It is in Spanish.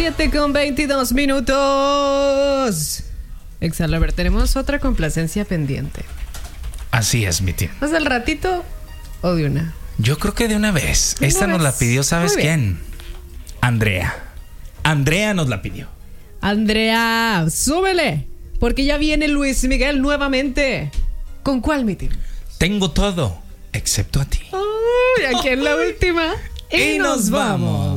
7:22. Exalaber, tenemos otra complacencia pendiente. Así es, mi tío. ¿Más del ratito o de una? Yo creo que de una vez. Esta nos la pidió, ¿sabes quién? Andrea. Andrea nos la pidió. Andrea, súbele, porque ya viene Luis Miguel nuevamente. ¿Con cuál, mi tío? Tengo todo, excepto a ti. Uy, aquí en la última. Y nos vamos.